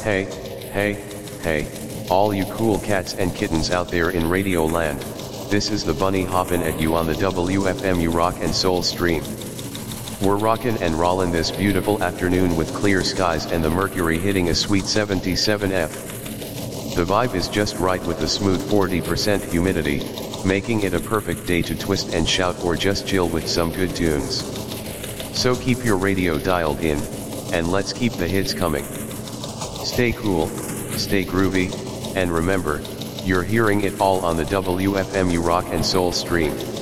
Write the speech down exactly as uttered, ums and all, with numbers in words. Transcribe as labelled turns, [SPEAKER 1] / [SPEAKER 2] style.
[SPEAKER 1] Hey, hey, hey, all you cool cats and kittens out there in Radio Land, this is the bunny hoppin' at you on the W F M U Rock and Soul stream. We're rockin' and rollin' this beautiful afternoon with clear skies and the mercury hitting a sweet seventy-seven F. The vibe is just right with the smooth forty percent humidity, making it a perfect day to twist and shout or just chill with some good tunes. So keep your radio dialed in, and let's keep the hits coming. Stay cool, stay groovy, and remember, you're hearing it all on the W F M U Rock and Soul stream.